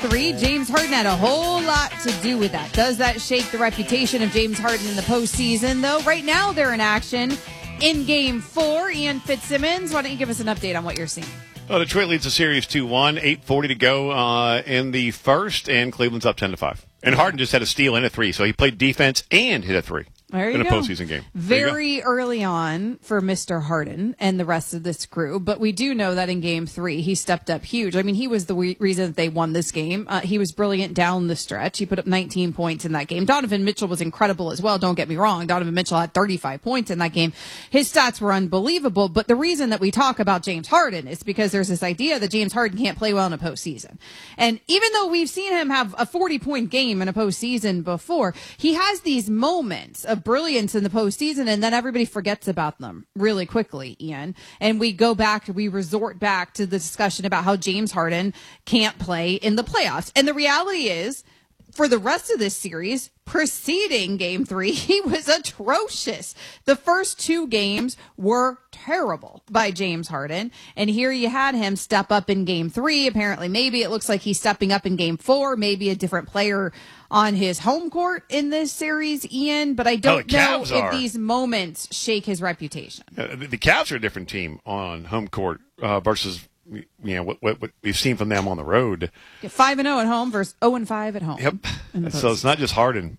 3, James Harden had a whole lot to do with that. Does that shake the reputation of James Harden in the postseason, though? Right now, they're in action in Game 4. Ian Fitzsimmons, why don't you give us an update on what you're seeing? Well, Detroit leads the series 2-1, 8:40 to go in the first, and Cleveland's up 10-5. And Harden just had a steal and a 3, so he played defense and hit a 3. There you in a go. postseason game. Very early on for Mr. Harden and the rest of this crew, but we do know that in Game 3 he stepped up huge. I mean, he was the reason that they won this game. He was brilliant down the stretch. He put up 19 points in that game. Donovan Mitchell was incredible as well. Don't get me wrong. Donovan Mitchell had 35 points in that game. His stats were unbelievable, but the reason that we talk about James Harden is because there's this idea that James Harden can't play well in a postseason. And even though we've seen him have a 40-point game in a postseason before, he has these moments of brilliance in the postseason, and then everybody forgets about them really quickly, Ian. And we resort back to the discussion about how James Harden can't play in the playoffs. And the reality is, for the rest of this series, preceding Game 3, he was atrocious. The first 2 games were terrible by James Harden. And here you had him step up in Game 3. Apparently, maybe it looks like he's stepping up in Game 4, maybe a different player on his home court in this series, Ian. But I don't know if these moments shake his reputation. The Cavs are a different team on home court versus what we've seen from them on the road. 5-0 at home versus 0-5 at home. Yep. So it's not just Harden.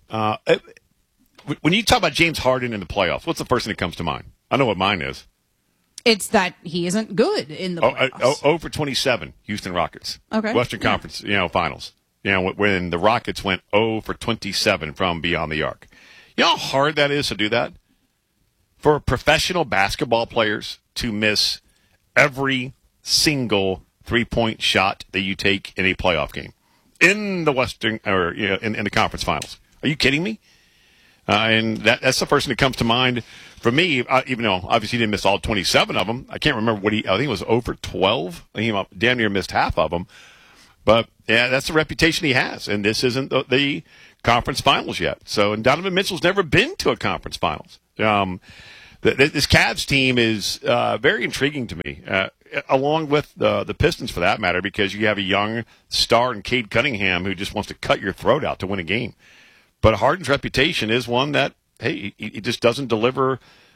When you talk about James Harden in the playoffs, what's the first thing that comes to mind? I know what mine is. It's that he isn't good in the playoffs. 0 for 27, Houston Rockets. Okay. Western Conference, finals. When the Rockets went 0 for 27 from beyond the arc. You know how hard that is to do that? For professional basketball players to miss every single three-point shot that you take in a playoff game in the Western or in the conference finals. Are you kidding me? And that's the first thing that comes to mind for me. Even though obviously he didn't miss all 27 of them, I can't remember I think it was over 12. I think he damn near missed half of them. But yeah, that's the reputation he has, and this isn't the conference finals yet. So, and Donovan Mitchell's never been to a conference finals. This Cavs team is very intriguing to me, along with the Pistons for that matter, because you have a young star in Cade Cunningham who just wants to cut your throat out to win a game. But Harden's reputation is one that, hey, he just doesn't deliver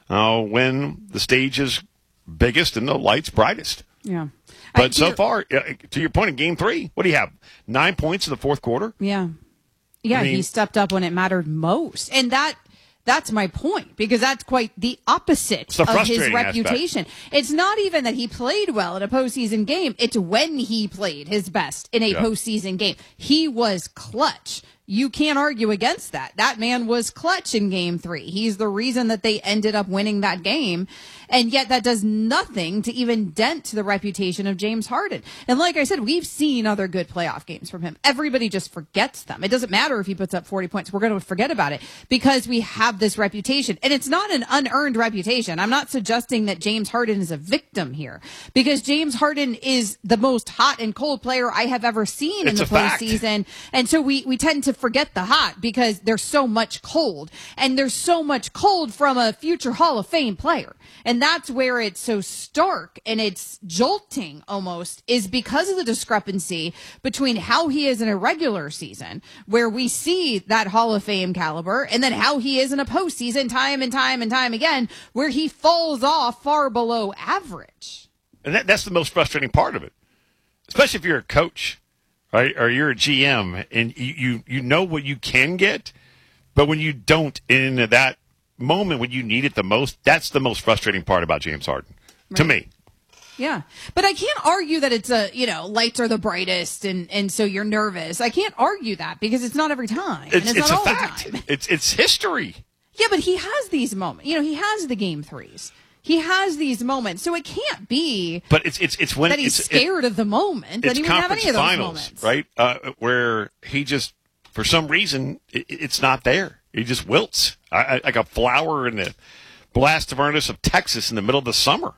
when the stage is biggest and the light's brightest. Yeah. But so far, to your point in Game 3, what do you have? 9 points in the fourth quarter? Yeah. Yeah, he stepped up when it mattered most. And that's my point, because that's quite the opposite of his reputation. Aspect. It's not even that he played well in a postseason game. It's when he played his best in a postseason game. He was clutch. You can't argue against that. That man was clutch in Game 3. He's the reason that they ended up winning that game. And yet that does nothing to even dent the reputation of James Harden. And like I said, we've seen other good playoff games from him. Everybody just forgets them. It doesn't matter if he puts up 40 points. We're going to forget about it because we have this reputation. And it's not an unearned reputation. I'm not suggesting that James Harden is a victim here, because James Harden is the most hot and cold player I have ever seen in the postseason. And so we tend to forget the hot because there's so much cold, and there's so much cold from a future Hall of Fame player. And that's where it's so stark and it's jolting almost, is because of the discrepancy between how he is in a regular season, where we see that Hall of Fame caliber, and then how he is in a postseason time and time and time again, where he falls off far below average. And that's the most frustrating part of it, especially if you're a coach, right? Or you're a GM, and you know what you can get, but when you don't in that moment when you need it the most, that's the most frustrating part about James Harden, to me. Yeah. But I can't argue that it's lights are the brightest and so you're nervous. I can't argue that because it's not every time. It's not all fact. The time. It's history. Yeah, but he has these moments. He has the Game 3s. He has these moments. So it can't be but it's when that he's scared of the moment that he wouldn't have any of those finals, moments. Right? Where he just, for some reason, it's not there. He just wilts like a flower in the blast furnace of Texas in the middle of the summer.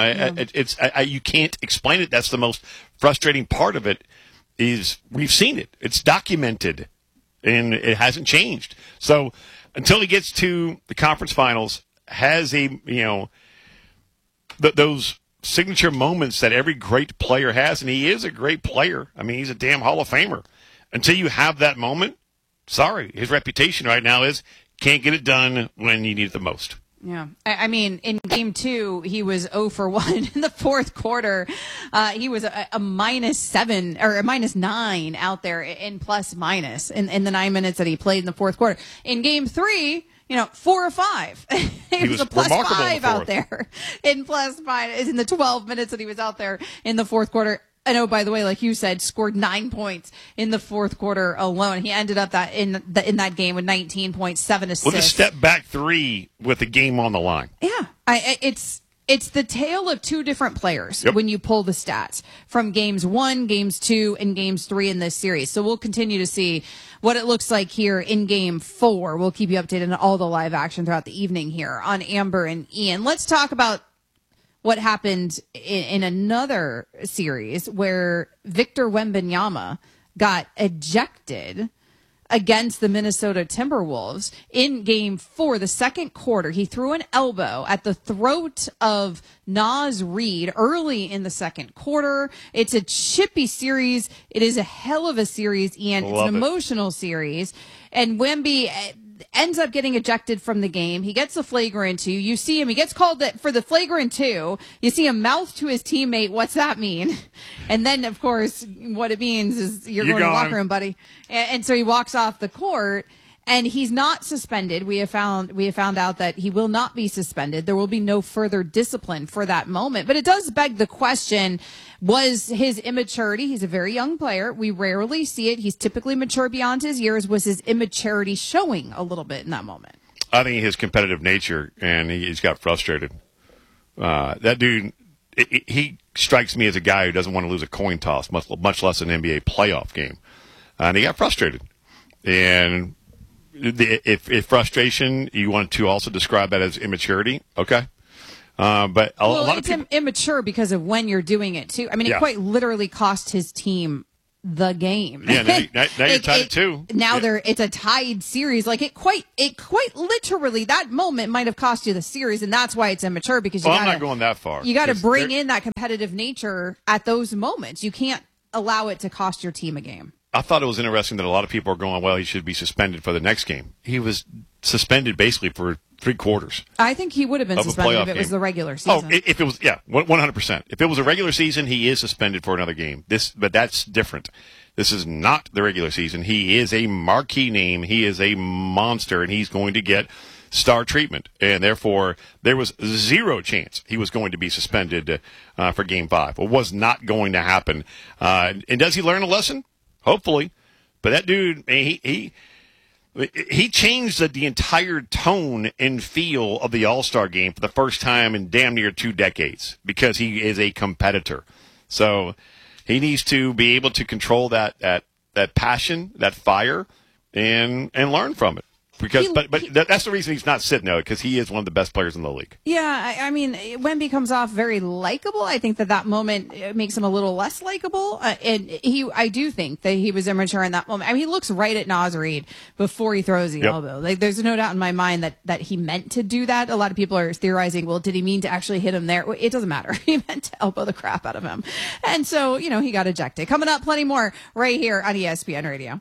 You can't explain it. That's the most frustrating part of it. Is we've seen it. It's documented, and it hasn't changed. So until he gets to the conference finals, has those signature moments that every great player has, and he is a great player. I mean, he's a damn Hall of Famer. Until you have that moment, sorry, his reputation right now is can't get it done when you need it the most. Yeah. I mean, in game 2, he was 0 for 1 in the fourth quarter. He was a -7 or a -9 out there in plus minus in the 9 minutes that he played in the fourth quarter. In game 3, 4 or 5. He was a plus 5 out there in plus minus in the 12 minutes that he was out there in the fourth quarter. And oh, by the way, like you said, scored 9 points in the fourth quarter alone. He ended up in that game with 19.7 assists. With a step back 3 with the game on the line. Yeah, it's the tale of two different players Yep. when you pull the stats from games 1, games 2, and games 3 in this series. So we'll continue to see what it looks like here in game 4. We'll keep you updated on all the live action throughout the evening here on Amber and Ian. Let's talk about what happened in another series where Victor Wembanyama got ejected against the Minnesota Timberwolves in game 4, the second quarter. He threw an elbow at the throat of Naz Reid early in the second quarter. It's a chippy series. It is a hell of a series, Ian. It's an emotional series. And Wemby ends up getting ejected from the game. He gets the flagrant 2. You see him. He gets called for the flagrant 2. You see him mouth to his teammate, "What's that mean?" And then, of course, what it means is you're going to the locker room, buddy. And so he walks off the court. And he's not suspended. We have found out that he will not be suspended. There will be no further discipline for that moment. But it does beg the question, was his immaturity, he's a very young player. We rarely see it. He's typically mature beyond his years. Was his immaturity showing a little bit in that moment? I think his competitive nature, and he's got frustrated. That dude, he strikes me as a guy who doesn't want to lose a coin toss, much less an NBA playoff game. And he got frustrated. And if frustration, you want to also describe that as immaturity, okay? But a lot of people, immature because of when you're doing it too. I mean, it quite literally cost his team the game. Yeah, now you're tied at 2. Now it's a tied series. Like it quite literally, that moment might have cost you the series, and that's why it's immature because I'm not going that far. You got to bring in that competitive nature at those moments. You can't allow it to cost your team a game. I thought it was interesting that a lot of people are going, well, he should be suspended for the next game. He was suspended basically for 3 quarters. I think he would have been suspended if it was the regular season. Oh, if it was, 100%. If it was a regular season, he is suspended for another game. But that's different. This is not the regular season. He is a marquee name. He is a monster, and he's going to get star treatment. And therefore, there was zero chance he was going to be suspended for Game 5. It was not going to happen. And does he learn a lesson? Hopefully. But that dude, he changed the entire tone and feel of the All-Star game for the first time in damn near 2 decades because he is a competitor. So he needs to be able to control that passion, that fire, and learn from it. Because, but that's the reason he's not sitting there, because he is one of the best players in the league. Yeah, I mean, Wemby comes off very likable. I think that moment makes him a little less likable. And I do think that he was immature in that moment. I mean, he looks right at Naz Reid before he throws the elbow. Like, there's no doubt in my mind that he meant to do that. A lot of people are theorizing, well, did he mean to actually hit him there? It doesn't matter. He meant to elbow the crap out of him. And so, he got ejected. Coming up, plenty more right here on ESPN Radio.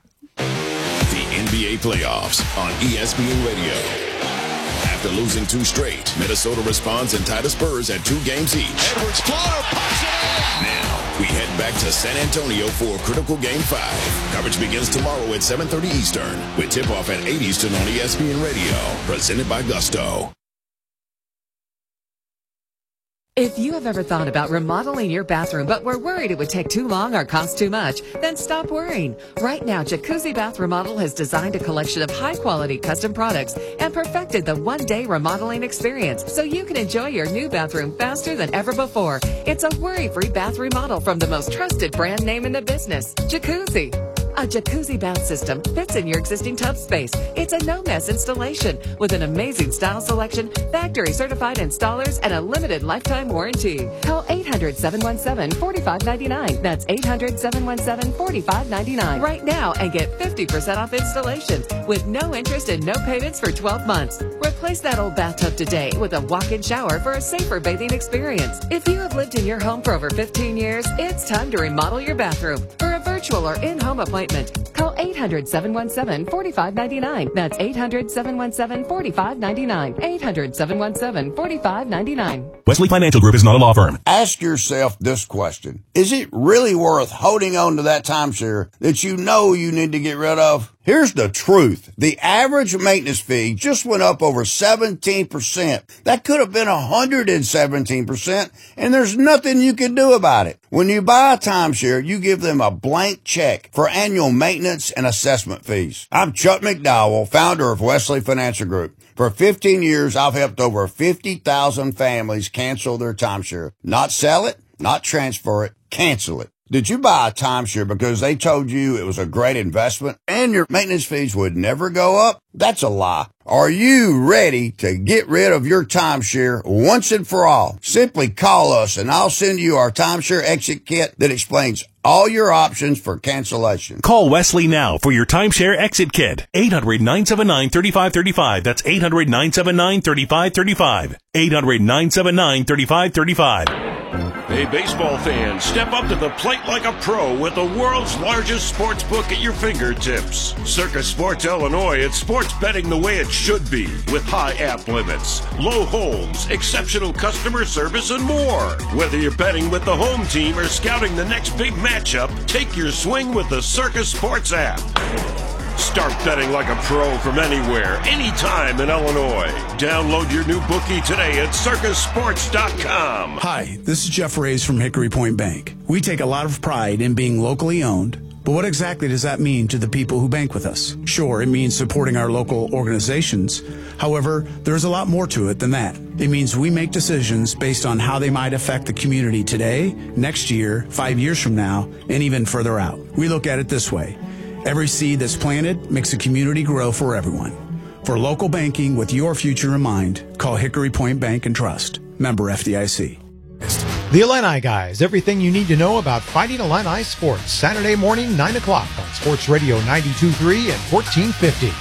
NBA playoffs on ESPN Radio. After losing 2 straight, Minnesota responds in tied Spurs at 2 games each. Edwards floater, puts it in. Now, we head back to San Antonio for a critical Game 5. Coverage begins tomorrow at 7:30 Eastern with tip-off at 8 Eastern on ESPN Radio. Presented by Gusto. If you have ever thought about remodeling your bathroom but were worried it would take too long or cost too much, then stop worrying. Right now, Jacuzzi Bath Remodel has designed a collection of high-quality custom products and perfected the one-day remodeling experience so you can enjoy your new bathroom faster than ever before. It's a worry-free bath remodel from the most trusted brand name in the business, Jacuzzi. A jacuzzi bath system fits in your existing tub space. It's a no-mess installation with an amazing style selection, factory-certified installers, and a limited lifetime warranty. Call 800-717-4599. That's 800-717-4599 right now and get 50% off installations with no interest and no payments for 12 months. Replace that old bathtub today with a walk-in shower for a safer bathing experience. If you have lived in your home for over 15 years, it's time to remodel your bathroom. For a virtual virtual or in-home appointment. Call 800-717-4599. That's 800-717-4599. 800-717-4599. Wesley Financial Group is not a law firm. Ask yourself this question. Is it really worth holding on to that timeshare that you know you need to get rid of? Here's the truth. The average maintenance fee just went up over 17%. That could have been 117%, and there's nothing you can do about it. When you buy a timeshare, you give them a blank check for annual maintenance and assessment fees. I'm Chuck McDowell, founder of Wesley Financial Group. For 15 years, I've helped over 50,000 families cancel their timeshare. Not sell it, not transfer it, cancel it. Did you buy a timeshare because they told you it was a great investment and your maintenance fees would never go up? That's a lie. Are you ready to get rid of your timeshare once and for all? Simply call us and I'll send you our timeshare exit kit that explains all your options for cancellation. Call Wesley now for your timeshare exit kit. 800-979-3535. That's 800-979-3535. 800-979-3535. Hey, baseball fans, step up to the plate like a pro with the world's largest sports book at your fingertips. Circus Sports Illinois, it's sports betting the way it should be, with high app limits, low holds, exceptional customer service, and more. Whether you're betting with the home team or scouting the next big matchup, take your swing with the Circus Sports app. Start betting like a pro from anywhere, anytime in Illinois. Download your new bookie today at circusports.com. Hi, this is Jeff Reyes from Hickory Point Bank. We take a lot of pride in being locally owned, but what exactly does that mean to the people who bank with us? Sure, it means supporting our local organizations. However, there's a lot more to it than that. It means we make decisions based on how they might affect the community today, next year, 5 years from now, and even further out. We look at it this way. Every seed that's planted makes a community grow for everyone. For local banking with your future in mind, call Hickory Point Bank and Trust. Member FDIC. The Illini Guys, everything you need to know about Fighting Illini sports. Saturday morning, 9 o'clock on Sports Radio 92.3 and 1450.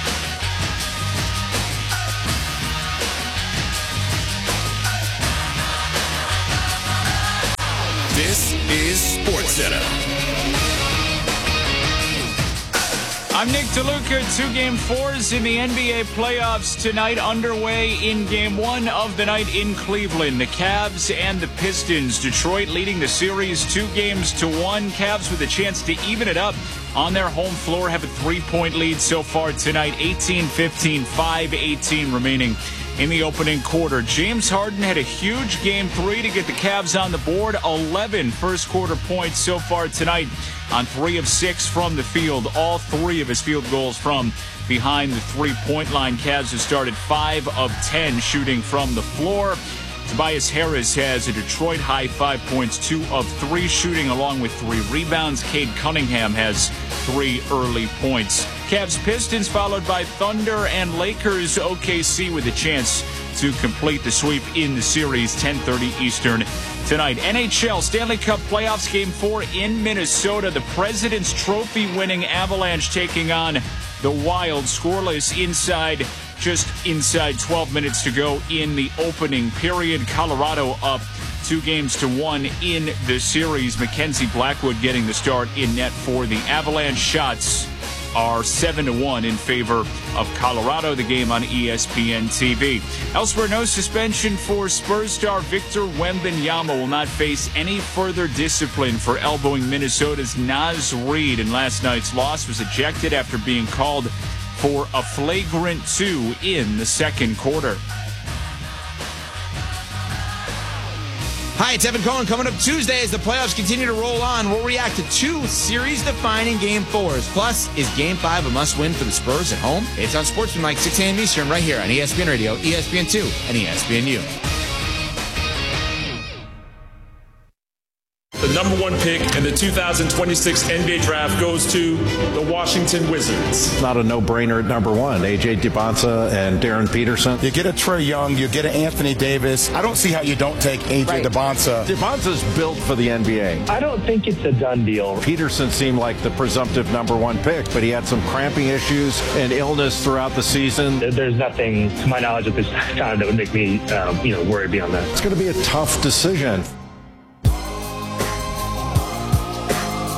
This is SportsCenter. I'm Nick DeLuca. 2 Game 4s in the NBA playoffs tonight, underway in Game 1 of the night in Cleveland. The Cavs and the Pistons. Detroit leading the series 2-1. Cavs with a chance to even it up on their home floor. Have a 3-point lead so far tonight. 18-15, 5:18 remaining in the opening quarter. James Harden had a huge Game 3 to get the Cavs on the board. 11 first-quarter points so far tonight on 3 of 6 from the field. All 3 of his field goals from behind the three-point line. Cavs have started 5 of 10 shooting from the floor. Tobias Harris has a Detroit high 5 points, 2 of 3 shooting along with 3 rebounds. Cade Cunningham has 3 early points. Cavs Pistons followed by Thunder and Lakers. OKC with a chance to complete the sweep in the series, 10:30 Eastern tonight. NHL Stanley Cup Playoffs Game 4 in Minnesota. The President's Trophy winning Avalanche taking on the Wild. Scoreless just inside 12 minutes to go in the opening period. Colorado up 2-1 in the series. Mackenzie Blackwood getting the start in net for the Avalanche. Shots are 7-1 in favor of Colorado. The game on ESPN TV. Elsewhere, no suspension for Spurs star Victor Wembanyama. Will not face any further discipline for elbowing Minnesota's Naz Reid. And last night's loss was ejected after being called for a flagrant 2 in the second quarter. Hi, it's Evan Cohen. Coming up Tuesday as the playoffs continue to roll on, we'll react to 2 series-defining Game 4s. Plus, is Game 5 a must-win for the Spurs at home? It's on Sportsman Mike, 6 a.m. Eastern, right here on ESPN Radio, ESPN2, and ESPNU. The number 1 pick in the 2026 NBA draft goes to the Washington Wizards. It's not a no-brainer at number 1. A.J. DeBonsa and Darren Peterson. You get a Trae Young, you get an Anthony Davis. I don't see how you don't take A.J. DeBonsa. DeBonsa's built for the NBA. I don't think it's a done deal. Peterson seemed like the presumptive number 1 pick, but he had some cramping issues and illness throughout the season. There's nothing, to my knowledge, at this time that would make me, worried beyond that. It's going to be a tough decision.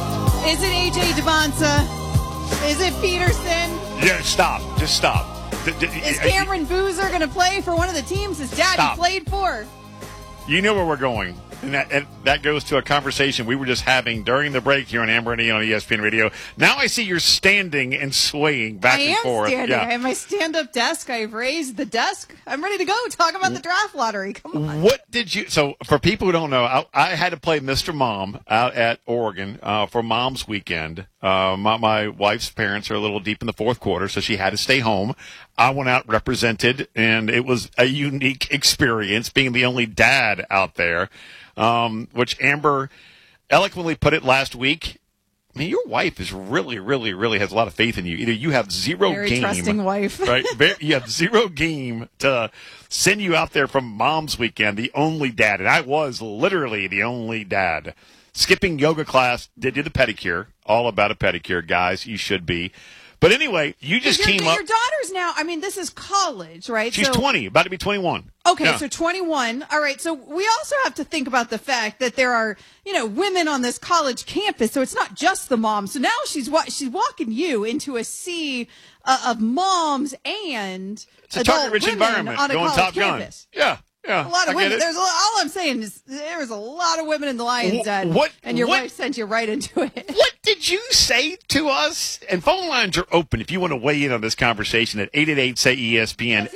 Is it AJ Devonta? Is it Peterson? Yeah, stop. Just stop. Is Cameron Boozer going to play for one of the teams his daddy played for? You know where we're going. And that goes to a conversation we were just having during the break here on Amber and Ian on ESPN Radio. Now I see you're standing and swaying back and forth. I am standing. I have my stand-up desk. I've raised the desk. I'm ready to go. Talk about the draft lottery. Come on. What did you – so for people who don't know, I had to play Mr. Mom out at Oregon for Mom's Weekend. My wife's parents are a little deep in the fourth quarter, so she had to stay home. I went out represented, and it was a unique experience being the only dad out there. Which Amber eloquently put it last week. I mean, your wife is really, really, really has a lot of faith in you. Either you have zero Very game. trusting wife. Right? You have zero game to send you out there from Mom's Weekend, the only dad. And I was literally the only dad. Skipping yoga class, did do the pedicure. All about a pedicure, guys. You should be. But anyway, you just came up. Your daughter's now, I mean, this is college, right? She's 20, about to be 21. Okay, yeah. So 21. All right, so we also have to think about the fact that there are, women on this college campus, so it's not just the moms. So now she's walking you into a sea of moms and it's a adult target-rich women environment on a going college Top campus. Gun. Yeah. Yeah, a lot of women. All I'm saying is there's a lot of women in the Lions Den, and your wife sent you right into it. What did you say to us? And phone lines are open if you want to weigh in on this conversation at 888-SAY-ESPN,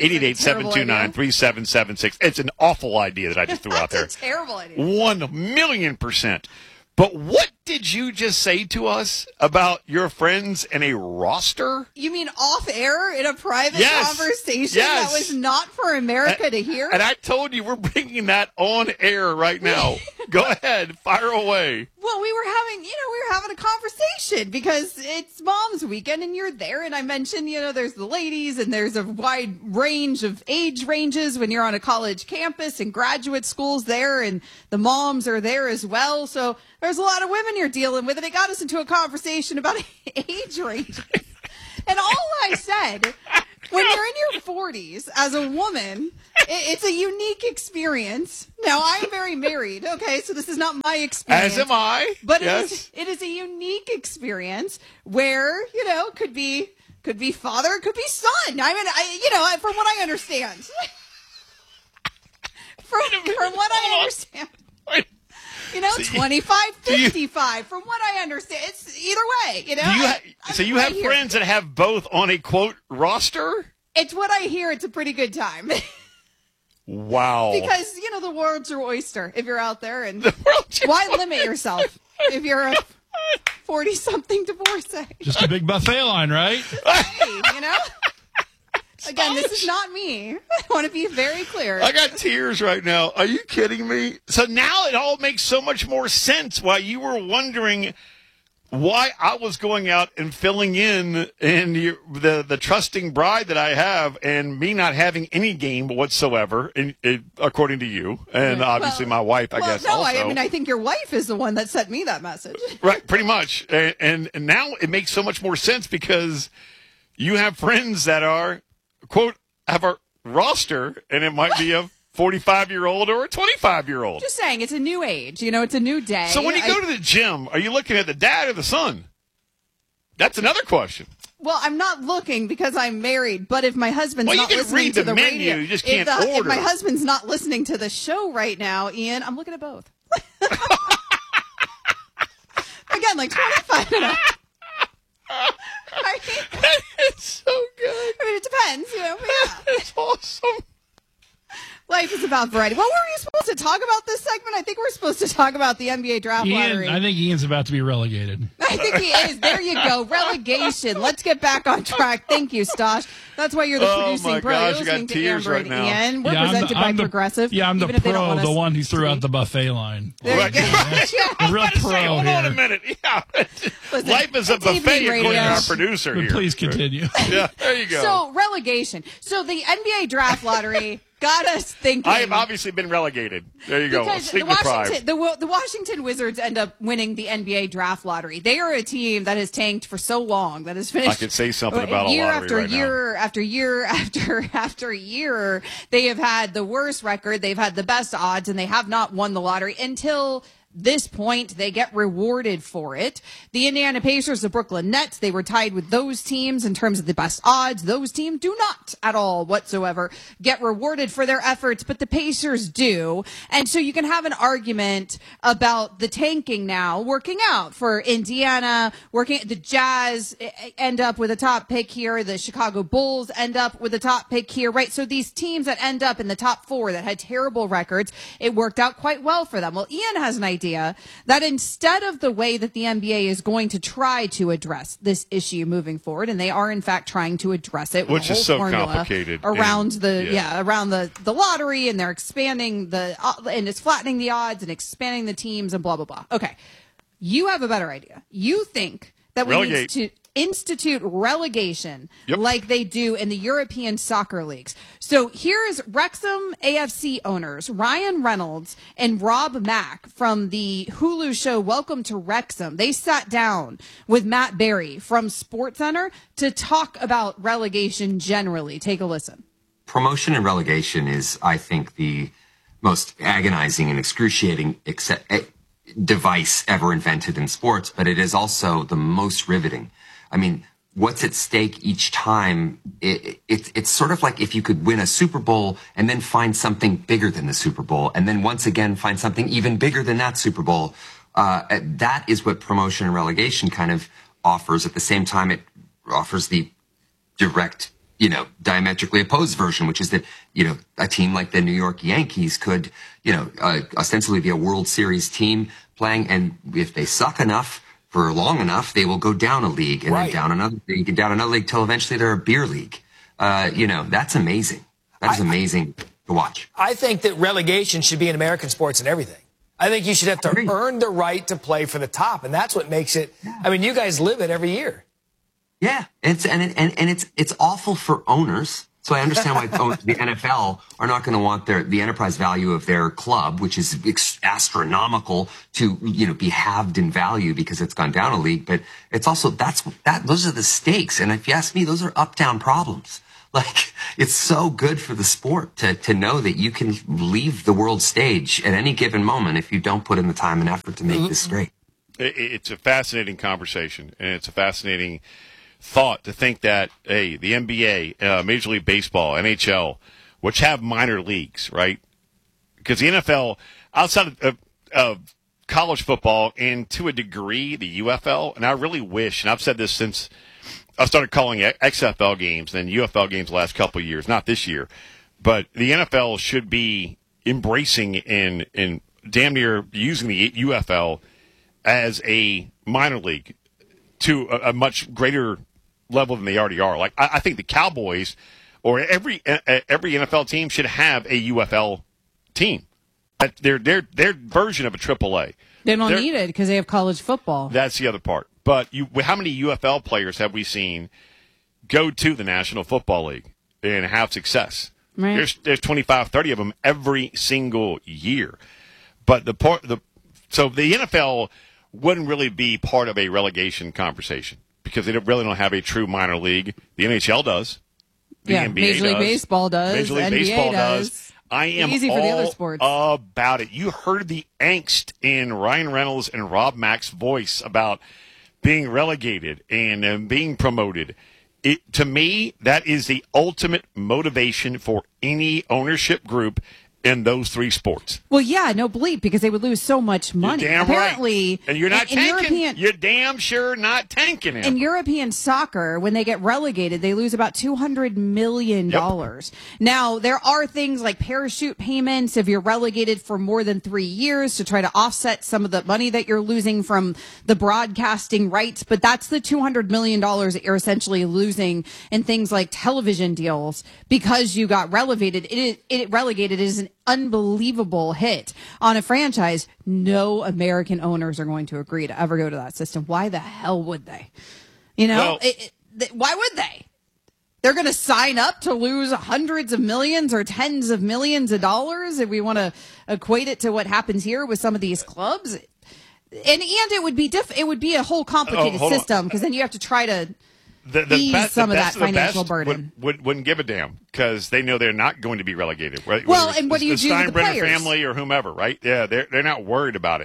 888-729-3776. It's an awful idea that I just threw out there. That's a terrible idea. 1,000,000%. But what did you just say to us about your friends and a roster? You mean off air in a private conversation that was not for America to hear? And I told you we're bringing that on air right now. Go ahead, fire away. Well, we were having a conversation because it's Mom's Weekend and you're there. And I mentioned, there's the ladies and there's a wide range of age ranges when you're on a college campus and graduate schools there and the moms are there as well. So there's a lot of women you're dealing with, and it got us into a conversation about age ranges. And all I said, when you're in your 40s as a woman, it's a unique experience. Now, I'm very married, okay, so this is not my experience. As am I. But yes. it is a unique experience where, could be father, could be son. I mean, from what I understand. From what I understand. 25, 55. From what I understand, it's either way. So you have friends that have both on a quote roster? It's what I hear. It's a pretty good time. Wow. Because the world's your oyster if you're out there, and why limit yourself if you're a 40-something divorcee? Just a big buffet line, right? Hey, Again, this is not me. I want to be very clear. I got tears right now. Are you kidding me? So now it all makes so much more sense why you were wondering why I was going out and filling in the trusting bride that I have and me not having any game whatsoever, according to you. And obviously my wife, I guess, also. I think your wife is the one that sent me that message. Right, pretty much. And now it makes so much more sense because you have friends that are, quote, have a roster, and it might be a 45-year-old or a 25-year-old. Just saying, it's a new age. It's a new day. So when you go to the gym, are you looking at the dad or the son? That's another question. Well, I'm not looking because I'm married, but if my husband's not listening to the radio, you just can't order. If my husband's not listening to the show right now, Ian, I'm looking at both. Again, like 25 and up. It's so good. I mean, it depends, Yeah. It's awesome. Life is about variety. What were we supposed to talk about this segment? I think we're supposed to talk about the NBA draft lottery. I think Ian's about to be relegated. I think he is. There you go. Relegation. Let's get back on track. Thank you, Stosh. That's why you're the producing pro. Gosh, you're listening to Amber right and now. Ian. We're presented by Progressive. Yeah, I'm the pro, the one who threw out the buffet line. There you go. The real pro Hold on a minute. Yeah. Listen, life is a buffet, according to our producer here. Please continue. Yeah, there you go. So, relegation. So, the NBA draft lottery got us thinking. I have obviously been relegated. There you go. Because the Washington Wizards end up winning the NBA draft lottery. They are a team that has tanked for so long that has finished. I could say something about a year lottery after right year now. after year after year. They have had the worst record. They've had the best odds, and they have not won the lottery until this point, they get rewarded for it. The Indiana Pacers, the Brooklyn Nets, they were tied with those teams in terms of the best odds. Those teams do not at all whatsoever get rewarded for their efforts, but the Pacers do. And so you can have an argument about the tanking now working out for Indiana, the Jazz end up with a top pick here. The Chicago Bulls end up with a top pick here, right? So these teams that end up in the top 4 that had terrible records, it worked out quite well for them. Well, Ian has an idea that instead of the way that the NBA is going to try to address this issue moving forward, and they are in fact trying to address it, which is so complicated around around the lottery, and they're expanding and it's flattening the odds and expanding the teams and blah blah blah. Okay, you have a better idea. You think that we need to institute relegation like they do in the European soccer leagues. So here's Wrexham AFC owners Ryan Reynolds and Rob Mack from the Hulu show Welcome to Wrexham. They sat down with Matt Berry from SportsCenter to talk about relegation generally. Take a listen. Promotion and relegation is, I think, the most agonizing and excruciating device ever invented in sports, but it is also the most riveting. I mean, what's at stake each time? It's sort of like if you could win a Super Bowl and then find something bigger than the Super Bowl, and then once again find something even bigger than that Super Bowl. That is what promotion and relegation kind of offers. At the same time, it offers the direct, diametrically opposed version, which is that, a team like the New York Yankees could, ostensibly be a World Series team playing, and if they suck enough for long enough, they will go down a league and then down another league and down another league till eventually they're a beer league. That's amazing. That is amazing to watch. I think that relegation should be in American sports and everything. I think you should have to earn the right to play for the top, and that's what makes it. I mean, you guys live it every year. Yeah, it's awful for owners. So I understand why the NFL are not going to want the enterprise value of their club, which is astronomical, to be halved in value because it's gone down a league. But it's also those are the stakes, and if you ask me, those are up-down problems. Like, it's so good for the sport to know that you can leave the world stage at any given moment if you don't put in the time and effort to make this great. It's a fascinating conversation, and it's a fascinating thought to think that, the NBA, Major League Baseball, NHL, which have minor leagues, right? Because the NFL, outside of college football and to a degree the UFL, and I really wish, and I've said this since I started calling XFL games and UFL games the last couple of years, not this year, but the NFL should be embracing and damn near using the UFL as a minor league to a much greater level than they already are. Like, I think the Cowboys or every NFL team should have a UFL team. Their version of a AAA. They don't need it because they have college football. That's the other part. But how many UFL players have we seen go to the National Football League and have success? Right. There's 25, 30 of them every single year. But so the NFL wouldn't really be part of a relegation conversation because they really don't have a true minor league. The NHL does. The NBA Major League Baseball does. Major League NBA Baseball does. I am easy for the other sports. About it. You heard the angst in Ryan Reynolds and Rob Mack's voice about being relegated and being promoted. To me, that is the ultimate motivation for any ownership group in those three sports. Well, yeah, no bleep, because they would lose so much money. You're damn apparently, right. And you're not tanking. You're damn sure not tanking it. In European soccer, when they get relegated, they lose about $200 million. Yep. Now, there are things like parachute payments if you're relegated for more than 3 years to try to offset some of the money that you're losing from the broadcasting rights, but that's the $200 million that you're essentially losing in things like television deals because you got relegated. It is an unbelievable hit on a franchise. No American owners are going to agree to ever go to that system. Why the hell would they? Why would they? They're going to sign up to lose hundreds of millions or tens of millions of dollars if we want to equate it to what happens here with some of these clubs. And it would be it would be a whole complicated system because then you have to try to ease some of that financial burden. Wouldn't give a damn because they know they're not going to be relegated. Right? Well, and what do you do with the Steinbrenner players? family or whomever, right? Yeah, they're not worried about it.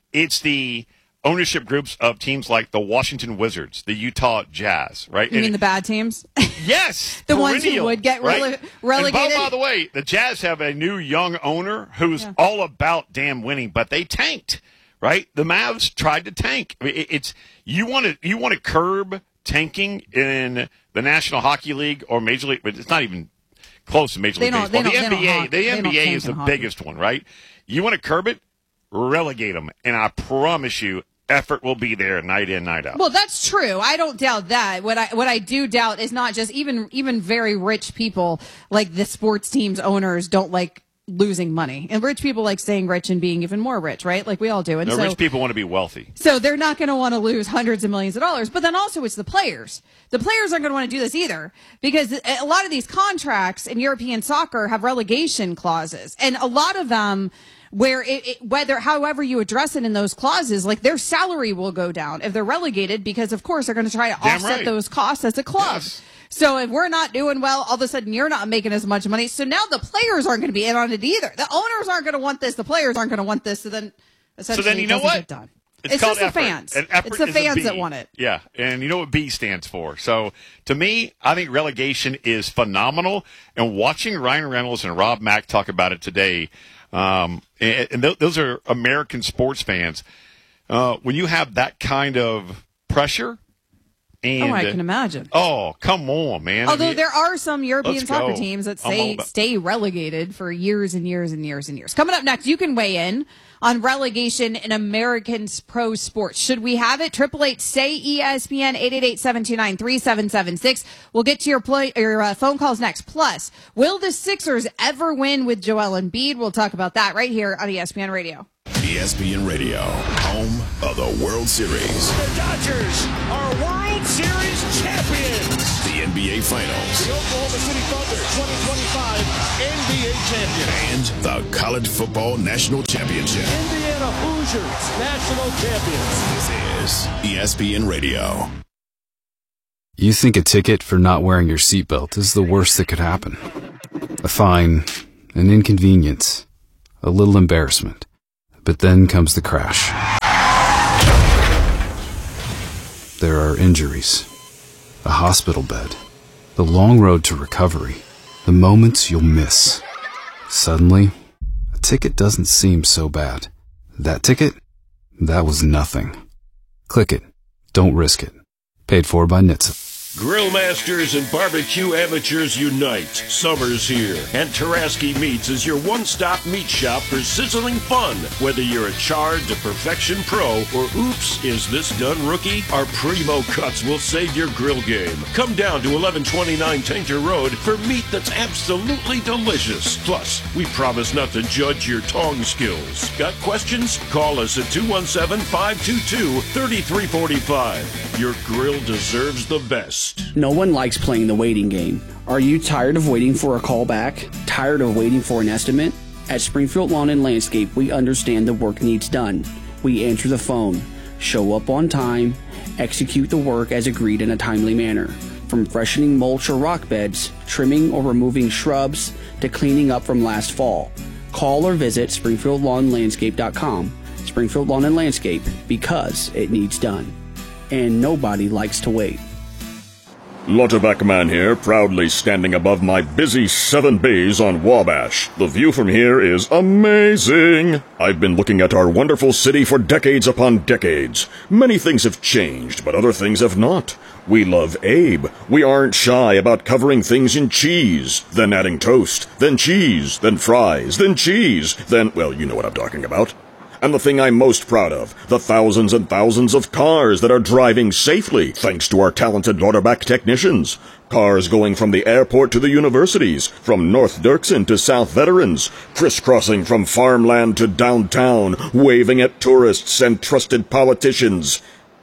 It's the ownership groups of teams like the Washington Wizards, the Utah Jazz, right? You mean the bad teams? Yes. The ones who would get right? relegated? And by the way, the Jazz have a new young owner who's all about damn winning, but they tanked, right? The Mavs tried to tank. I mean, you want to curb tanking in the National Hockey League or Major League, but it's not even close to Major League Baseball. The NBA is the biggest one, right? You want to curb it? Relegate them, and I promise you, effort will be there night in, night out. Well, that's true. I don't doubt that. What I do doubt is not just even very rich people like the sports teams owners don't like losing money, and rich people like staying rich and being even more rich, right? Like we all do. And rich people want to be wealthy, so they're not going to want to lose hundreds of millions of dollars. But then also it's the players. The players aren't going to want to do this either, because a lot of these contracts in European soccer have relegation clauses, and a lot of them, where however you address it in those clauses, like their salary will go down if they're relegated, because of course they're going to try to offset those costs as a club. Yes. So if we're not doing well, all of a sudden you're not making as much money. So now the players aren't going to be in on it either. The owners aren't going to want this. The players aren't going to want this. So then essentially you know what? Get done. It's just effort. The fans. It's the fans that want it. Yeah, and you know what B stands for. So to me, I think relegation is phenomenal. And watching Ryan Reynolds and Rob Mack talk about it today, and those are American sports fans. When you have that kind of pressure, and I can imagine. Oh, come on, man! Although there are some European soccer teams that stay relegated for years and years and years and years. Coming up next, you can weigh in on relegation in American pro sports. Should we have it? 888-SAY-ESPN, 888-729-3776. We'll get to your phone calls next. Plus, will the Sixers ever win with Joel Embiid? We'll talk about that right here on ESPN Radio. ESPN Radio, home of the World Series. The Dodgers are World Series champions. The NBA Finals. The Oklahoma City Thunder 2025 NBA champion. And the College Football National Championship. Indiana Hoosiers national champions. This is ESPN Radio. You think a ticket for not wearing your seatbelt is the worst that could happen. A fine, an inconvenience, a little embarrassment. But then comes the crash. There are injuries, a hospital bed, the long road to recovery, the moments you'll miss. Suddenly, a ticket doesn't seem so bad. That ticket? That was nothing. Click it. Don't risk it. Paid for by NHTSA. Grill masters and barbecue amateurs unite. Summer's here, and Taraski Meats is your one-stop meat shop for sizzling fun. Whether you're a charred to perfection pro or oops, is this done rookie? Our primo cuts will save your grill game. Come down to 1129 Tainter Road for meat that's absolutely delicious. Plus, we promise not to judge your tong skills. Got questions? Call us at 217-522-3345. Your grill deserves the best. No one likes playing the waiting game. Are you tired of waiting for a call back? Tired of waiting for an estimate? At Springfield Lawn and Landscape, we understand the work needs done. We answer the phone, show up on time, execute the work as agreed in a timely manner. From freshening mulch or rock beds, trimming or removing shrubs, to cleaning up from last fall. Call or visit SpringfieldLawnLandscape.com. Springfield Lawn and Landscape, because it needs done. And nobody likes to wait. Lauterbach Man here, proudly standing above my busy 7 bays on Wabash. The view from here is amazing. I've been looking at our wonderful city for decades upon decades. Many things have changed, but other things have not. We love Abe. We aren't shy about covering things in cheese, then adding toast, then cheese, then fries, then cheese, then, well, you know what I'm talking about. And the thing I'm most proud of, the thousands and thousands of cars that are driving safely, thanks to our talented Lauterbach technicians. Cars going from the airport to the universities, from North Dirksen to South Veterans, crisscrossing from farmland to downtown, waving at tourists and trusted politicians.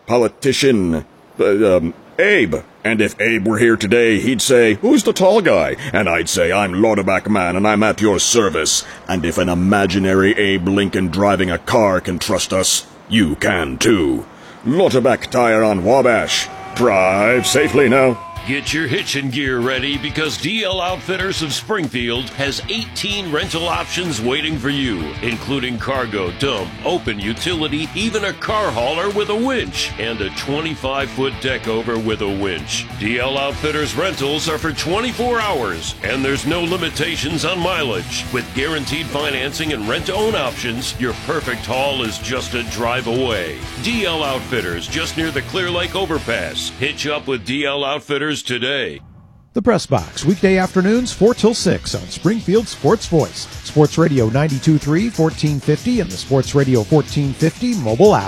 Abe. And if Abe were here today, he'd say, "Who's the tall guy?" And I'd say, "I'm Lauterbach Man, and I'm at your service." And if an imaginary Abe Lincoln driving a car can trust us, you can too. Lauterbach Tire on Wabash. Drive safely now. Get your hitching gear ready because DL Outfitters of Springfield has 18 rental options waiting for you, including cargo, dump, open utility, even a car hauler with a winch, and a 25-foot deck over with a winch. DL Outfitters rentals are for 24 hours, and there's no limitations on mileage. With guaranteed financing and rent-to-own options, your perfect haul is just a drive away. DL Outfitters, just near the Clear Lake Overpass. Hitch up with DL Outfitters today. The Press Box, weekday afternoons 4 till 6 on Springfield Sports Voice, Sports Radio 92.3, 1450, and the Sports Radio 1450 mobile app.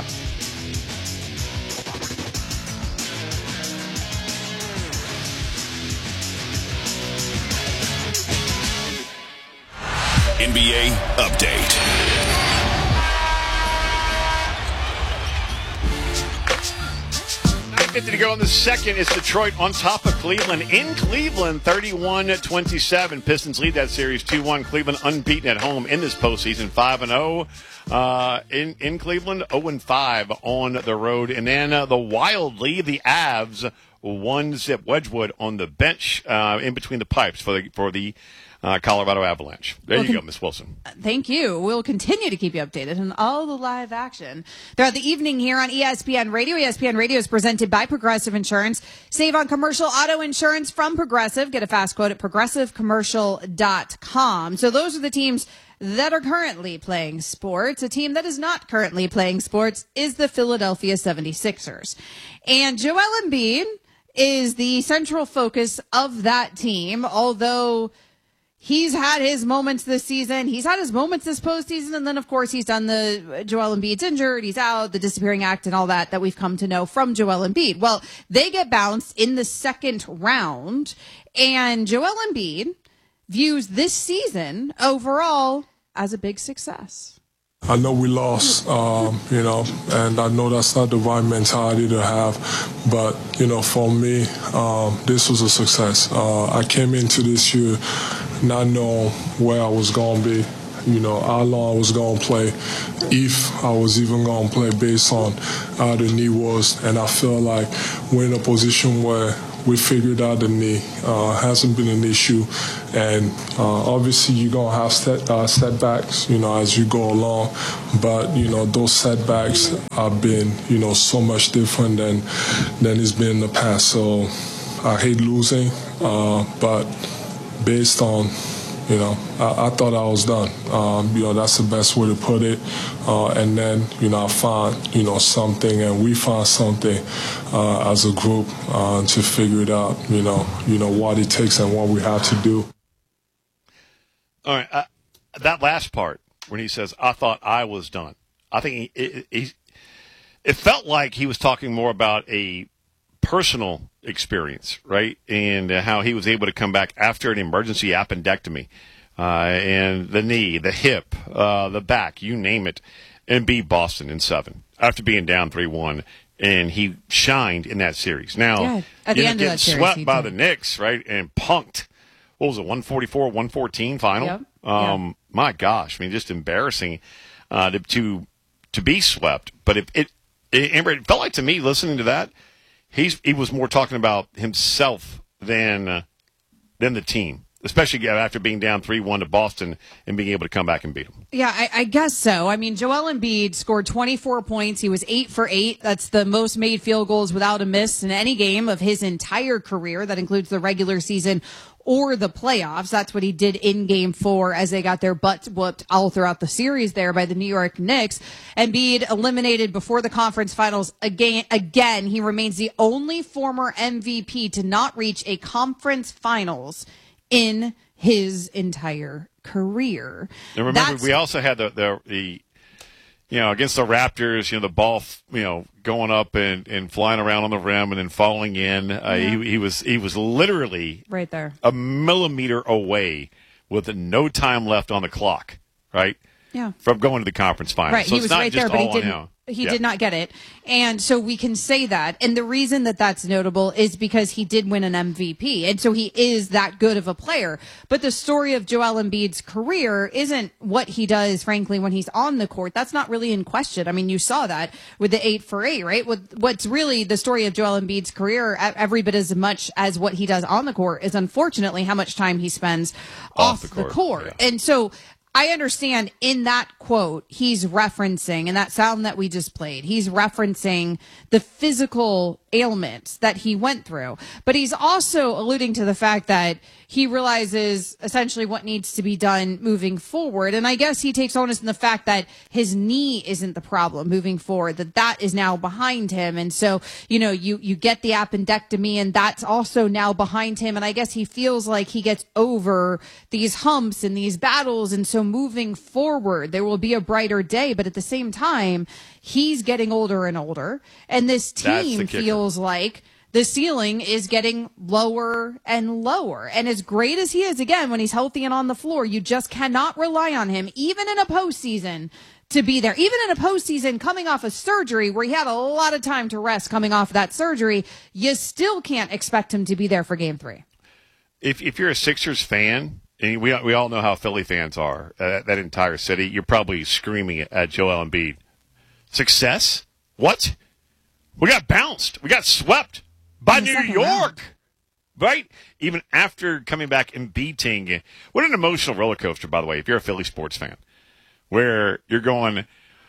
NBA update. To go in the second, it's Detroit on top of Cleveland in Cleveland, 31-27. Pistons lead that series 2-1. Cleveland unbeaten at home in this postseason, 5-0 in Cleveland, 0-5 on the road. And then the Wild lead the Avs 1-0. Wedgwood on the bench in between the pipes for the Colorado Avalanche. There you go, Miss Wilson. Thank you. We'll continue to keep you updated on all the live action throughout the evening here on ESPN Radio. ESPN Radio is presented by Progressive Insurance. Save on commercial auto insurance from Progressive. Get a fast quote at progressivecommercial.com. So those are the teams that are currently playing sports. A team that is not currently playing sports is the Philadelphia 76ers. And Joel Embiid is the central focus of that team, although he's had his moments this season. He's had his moments this postseason. And then, of course, he's done the Joel Embiid's injured. He's out, the disappearing act and all that we've come to know from Joel Embiid. Well, they get bounced in the second round. And Joel Embiid views this season overall as a big success. I know we lost, and I know that's not the right mentality to have. But, for me, this was a success. I came into this year not knowing where I was going to be, how long I was going to play, if I was even going to play based on how the knee was. And I feel like we're in a position where we figured out the knee. Hasn't been an issue. And obviously you're going to have setbacks, as you go along. But, those setbacks have been, so much different than it's been in the past. So I hate losing, but based on, I thought I was done. That's the best way to put it. And then, I found, something, and we found something as a group to figure it out, what it takes and what we have to do. All right. That last part, when he says, I thought I was done, I think it felt like he was talking more about a personal experience, right? And how he was able to come back after an emergency appendectomy, and the knee, the hip, the back, you name it, and beat Boston in 7 after being down 3-1. And he shined in that series. Now, at the end of that series, swept by the Knicks, right? And punked. What was it, 144-114 final? Yep. My gosh, I mean, just embarrassing to be swept. But it felt like to me, listening to that, he was more talking about himself than the team, especially after being down 3-1 to Boston and being able to come back and beat them. Yeah, I guess so. I mean, Joel Embiid scored 24 points. He was 8 for 8. That's the most made field goals without a miss in any game of his entire career. That includes the regular season or the playoffs. That's what he did in Game 4 as they got their butts whooped all throughout the series there by the New York Knicks. Embiid eliminated before the conference finals again. He remains the only former MVP to not reach a conference finals in his entire career. And remember, we also had the against the Raptors, the ball, going up and flying around on the rim and then falling in. He was literally right there, a millimeter away with no time left on the clock, right? from going to the conference finals. Right, So he it's was not right just there, but he all on didn't. him. He Yeah. did not get it. And so we can say that. And the reason that that's notable is because he did win an MVP. And so he is that good of a player. But the story of Joel Embiid's career isn't what he does, frankly, when he's on the court. That's not really in question. I mean, you saw that with the 8 for 8, right? What's really the story of Joel Embiid's career, every bit as much as what he does on the court, is unfortunately how much time he spends off the court. Yeah. And so I understand in that quote, he's referencing, and that sound that we just played, he's referencing the physical ailments that he went through. But he's also alluding to the fact that he realizes essentially what needs to be done moving forward. And I guess he takes onus in the fact that his knee isn't the problem moving forward, that is now behind him. And so, you get the appendectomy, and that's also now behind him. And I guess he feels like he gets over these humps and these battles. And so moving forward, there will be a brighter day. But at the same time, he's getting older and older. And this team feels like the ceiling is getting lower and lower. And as great as he is, again, when he's healthy and on the floor, you just cannot rely on him, even in a postseason, to be there. Even in a postseason, coming off a surgery where he had a lot of time to rest coming off that surgery, you still can't expect him to be there for Game 3. If you're a Sixers fan, and we all know how Philly fans are, that entire city, you're probably screaming at Joel Embiid. Success? What? We got bounced. We got swept by New York. Right? Even after coming back and beating. What an emotional roller coaster, by the way, if you're a Philly sports fan, where you're going,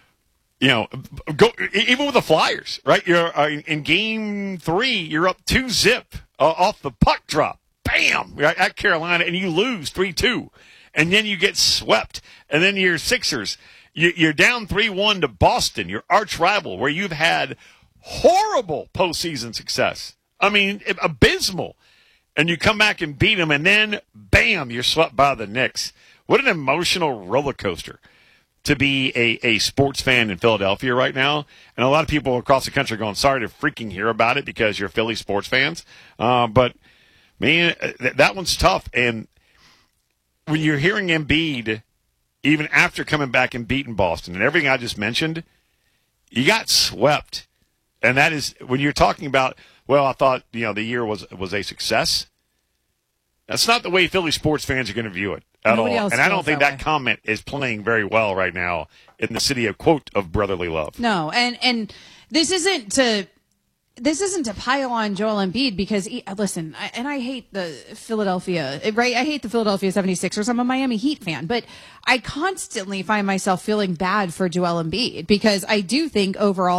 go even with the Flyers, right? You're in Game 3, you're up 2-0 off the puck drop. Bam! Right, at Carolina, and you lose 3-2. And then you get swept. And then your Sixers, you're down 3-1 to Boston, your arch rival, where you've had horrible postseason success. I mean, abysmal. And you come back and beat them, and then, bam, you're swept by the Knicks. What an emotional roller coaster to be a sports fan in Philadelphia right now. And a lot of people across the country are going, sorry to freaking hear about it because you're Philly sports fans. But, man, that one's tough. And when you're hearing Embiid, even after coming back and beating Boston and everything I just mentioned, you got swept. And that is, when you're talking about, well, I thought, the year was a success. That's not the way Philly sports fans are going to view it at all. And I don't think that comment is playing very well right now in the city of, quote, of brotherly love. No, and this isn't to pile on Joel Embiid because, listen, I hate the Philadelphia, right? I hate the Philadelphia 76ers. I'm a Miami Heat fan, but I constantly find myself feeling bad for Joel Embiid because I do think overall